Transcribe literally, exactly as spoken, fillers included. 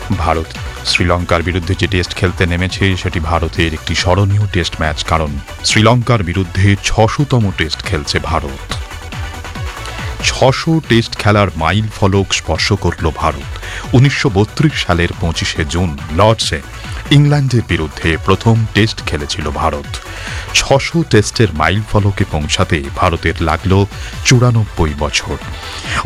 ভারত শ্রীলঙ্কার বিরুদ্ধে যে টেস্ট খেলতে নেমেছে সেটি ভারতের একটি স্মরণীয় টেস্ট ম্যাচ, কারণ শ্রীলঙ্কার বিরুদ্ধে ছশোতম টেস্ট খেলছে ভারত। ছশো টেস্ট খেলার মাইল ফলক স্পর্শ করল ভারত। উনিশশো বত্রিশ সালের পঁচিশে জুন লর্ডসে ইংল্যান্ডের বিরুদ্ধে প্রথম টেস্ট খেলেছিল ভারত। ছশো টেস্টের মাইল ফলকে পৌঁছাতে ভারতের লাগল চুরানব্বই বছর।